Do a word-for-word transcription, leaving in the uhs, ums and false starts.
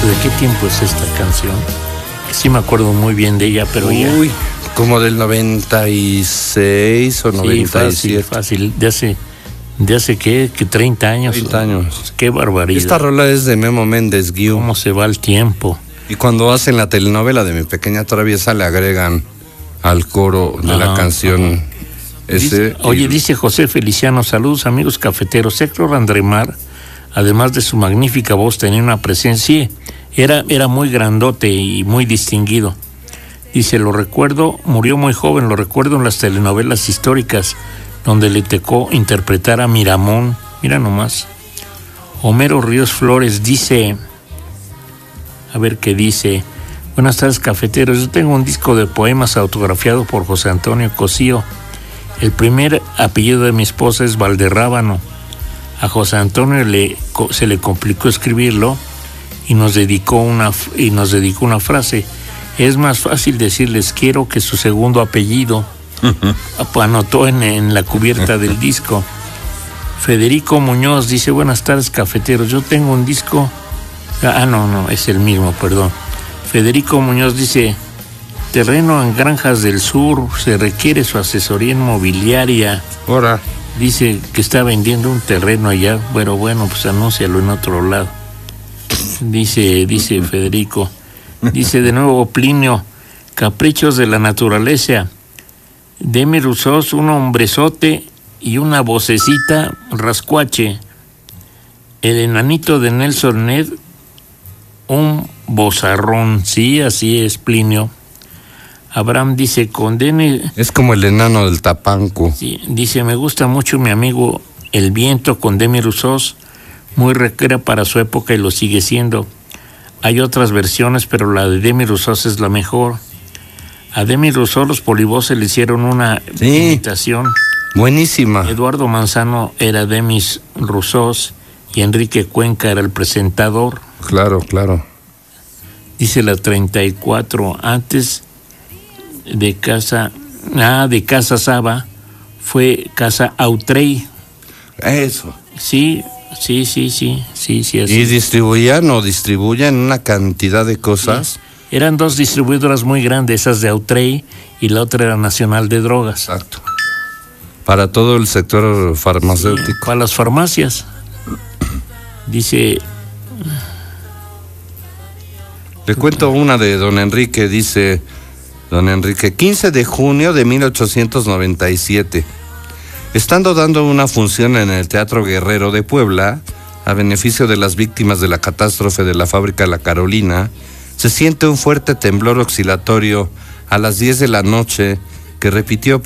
¿De qué tiempo es esta canción? Sí me acuerdo muy bien de ella, pero Uy, ya... Uy, como del noventa y seis o noventa y siete. Sí, fácil, fácil. ¿De hace, de hace qué? ¿Qué treinta años? treinta años. Qué barbaridad. Esta rola es de Memo Méndez Guiú. ¿Cómo se va el tiempo? Y cuando hacen la telenovela de Mi Pequeña Traviesa le agregan al coro de Ajá, la canción ajá. ese. Dice, oye, y... dice José Feliciano, saludos amigos cafeteros. Héctor Andremar, además de su magnífica voz, tenía una presencia, era, era muy grandote y muy distinguido. Dice, lo recuerdo, murió muy joven, lo recuerdo en las telenovelas históricas, donde le tocó interpretar a Miramón. Mira nomás. Homero Ríos Flores dice, a ver qué dice. Buenas tardes, cafeteros. Yo tengo un disco de poemas autografiado por José Antonio Cosío. El primer apellido de mi esposa es Valderrábano. A José Antonio le, se le complicó escribirlo y nos dedicó una, y nos dedicó una frase. Es más fácil decirles quiero que su segundo apellido. Uh-huh. Anotó en, en la cubierta del disco. Federico Muñoz dice, buenas tardes, cafeteros. Yo tengo un disco... Ah, no, no, es el mismo, perdón. Federico Muñoz dice, terreno en Granjas del Sur, se requiere su asesoría inmobiliaria. Ahora. Dice que está vendiendo un terreno allá. Bueno, bueno, pues anúncialo en otro lado. Dice, dice Federico. Dice de nuevo Plinio, caprichos de la naturaleza. Demi Roussos, un hombrezote y una vocecita rascuache. El enanito de Nelson Ned, un bozarrón. Sí, así es, Plinio. Abraham dice, condene... Es como el enano del Tapanco. Sí, dice, me gusta mucho mi amigo El Viento con Demi Roussos, muy rockera para su época y lo sigue siendo. Hay otras versiones, pero la de Demi Roussos es la mejor. A Demi Roussos los Polivoces le hicieron una sí, imitación. Buenísima. Eduardo Manzano era Demi Roussos y Enrique Cuenca era el presentador. Claro, claro. Dice la treinta y cuatro, antes de Casa, ah, de Casa Saba, fue Casa Autrey. Eso. Sí, sí, sí, sí, sí, sí. Así. Y distribuían o distribuyen una cantidad de cosas. Sí. Eran dos distribuidoras muy grandes, esas de Autrey y la otra era Nacional de Drogas. Exacto. Para todo el sector farmacéutico. Sí, para las farmacias. Dice... Le cuento una de don Enrique, dice don Enrique, quince de junio de mil ochocientos noventa y siete. Estando dando una función en el Teatro Guerrero de Puebla, a beneficio de las víctimas de la catástrofe de la fábrica La Carolina, se siente un fuerte temblor oscilatorio a las diez de la noche que repitió